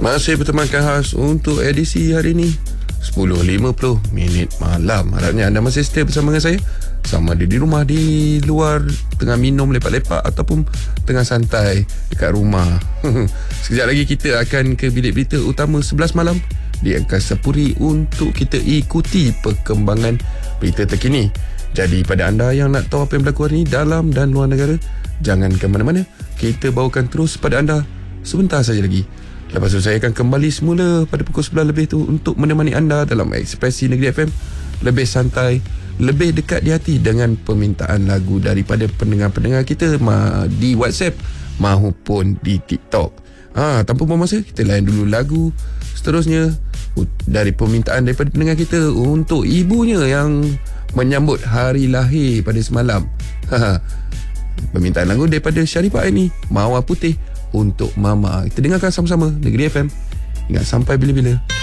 Masih bertemankan khas untuk edisi hari ini 10.50 minit malam. Harapnya anda masih stay bersama dengan saya, sama ada di rumah, di luar, tengah minum lepak-lepak ataupun tengah santai dekat rumah. Sekejap lagi kita akan ke bilik berita utama 11 malam di Angkasa Puri untuk kita ikuti perkembangan berita terkini. Jadi pada anda yang nak tahu apa yang berlaku hari ini dalam dan luar negara, jangan ke mana-mana. Kita bawakan terus pada anda sebentar saja lagi. Lepas tu saya akan kembali semula pada pukul 11 lebih tu untuk menemani anda dalam Ekspresi Negeri FM. Lebih santai, lebih dekat di hati dengan permintaan lagu daripada pendengar-pendengar kita di WhatsApp maupun di TikTok. Tanpa buang masa, kita layan dulu lagu seterusnya dari permintaan daripada pendengar kita untuk ibunya yang menyambut hari lahir pada semalam. Permintaan lagu daripada Syarifah ini, Mawar Putih untuk Mama. Kita dengarkan sama-sama Negeri FM. Ingat sampai bila-bila.